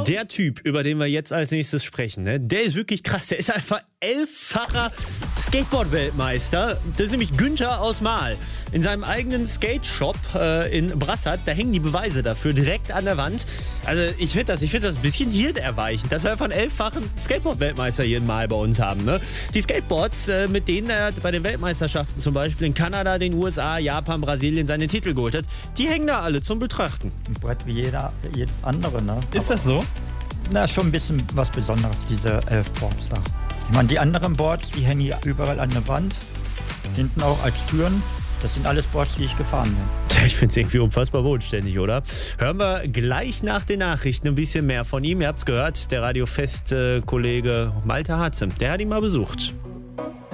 Der Typ, über den wir jetzt als nächstes sprechen, ne, der ist wirklich krass. Der ist einfach 11-facher Skateboard-Weltmeister. Das ist nämlich Günther aus Mahl. In seinem eigenen Skate-Shop in Brassat, da hängen die Beweise dafür direkt an der Wand. Also ich finde das ein bisschen hirnerweichend, dass wir einfach einen 11-fachen Skateboard-Weltmeister hier in Mahl bei uns haben. Ne? Die Skateboards, mit denen er bei den Weltmeisterschaften zum Beispiel in Kanada, den USA, Japan, Brasilien seine Titel geholt hat, die hängen da alle zum Betrachten. Ein Brett wie jedes andere, ne? Ist das so? Na, schon ein bisschen was Besonderes, diese 11 Boards da. Ich meine, die anderen Boards, die hängen hier überall an der Wand, hinten auch als Türen. Das sind alles Boards, die ich gefahren bin. Ich finde es irgendwie unfassbar bodenständig, oder? Hören wir gleich nach den Nachrichten ein bisschen mehr von ihm. Ihr habt es gehört, der Radio Fest-Kollege Malte Harzem, der hat ihn mal besucht.